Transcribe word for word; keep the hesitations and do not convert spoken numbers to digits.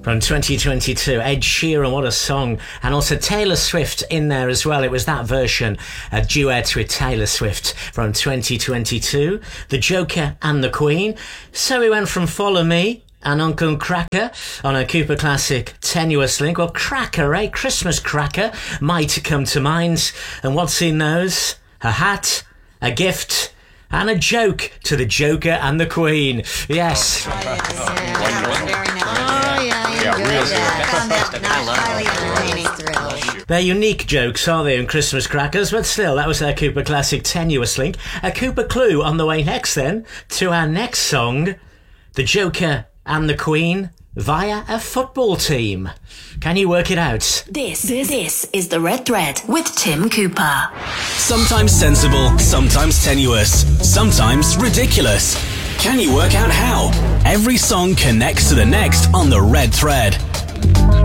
from twenty twenty-two. Ed Sheeran, what a song. And also Taylor Swift in there as well. It was that version, a duet with Taylor Swift from twenty twenty-two. The Joker and the Queen. So we went from Follow Me and Uncle Cracker on a Cooper Classic Tenuous Link. Well, Cracker, eh? Christmas Cracker might come to mind. And what's in those? A hat, a gift, and a joke to the Joker and the Queen. Yes. Oh, yeah. They're unique jokes, are they, in Christmas Crackers? But still, that was our Cooper Classic Tenuous Link. A Cooper Clue on the way next, then, to our next song, The Joker and the Queen via a football team. Can you work it out? This, this, this is The Red Thread with Tim Cooper. Sometimes sensible, sometimes tenuous, sometimes ridiculous. Can you work out how? Every song connects to the next on The Red Thread.